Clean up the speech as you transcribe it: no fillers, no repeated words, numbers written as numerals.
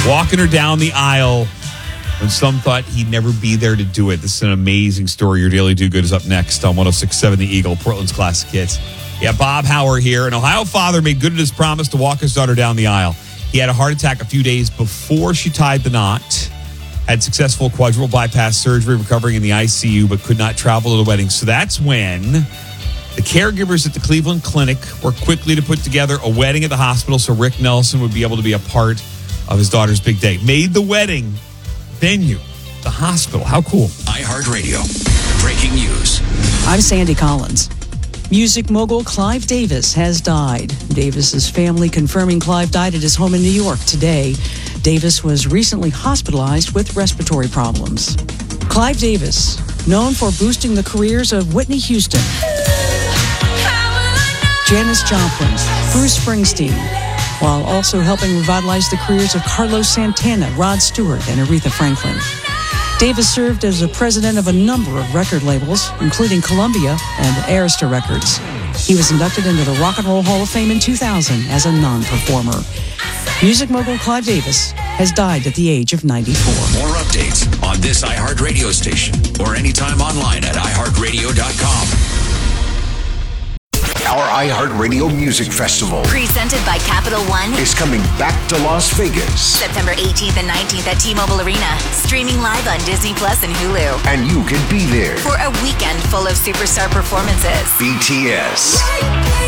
walking her down the aisle when some thought he'd never be there to do it. This is an amazing story. Your Daily Do Good is up next on 106.7 The Eagle, Portland's classic hits. Yeah, Bob Hauer here. An Ohio father made good on his promise to walk his daughter down the aisle. He had a heart attack a few days before she tied the knot, had successful quadruple bypass surgery, recovering in the ICU, but could not travel to the wedding. So that's when the caregivers at the Cleveland Clinic worked quickly to put together a wedding at the hospital so Rick Nelson would be able to be a part of his daughter's big day. Made the wedding venue the hospital. How cool. iHeartRadio. Breaking news. I'm Sandy Collins. Music mogul Clive Davis has died. Davis's family confirming Clive died at his home in New York today. Davis was recently hospitalized with respiratory problems. Clive Davis, known for boosting the careers of Whitney Houston, Janis Joplin, Bruce Springsteen, while also helping revitalize the careers of Carlos Santana, Rod Stewart, and Aretha Franklin. Davis served as a president of a number of record labels, including Columbia and Arista Records. He was inducted into the Rock and Roll Hall of Fame in 2000 as a non-performer. Music mogul Clive Davis has died at the age of 94. More updates on this iHeartRadio station or anytime online at iHeartRadio.com. Our iHeartRadio Music Festival, presented by Capital One, is coming back to Las Vegas. September 18th and 19th at T-Mobile Arena. Streaming live on Disney Plus and Hulu. And you can be there for a weekend full of superstar performances. BTS,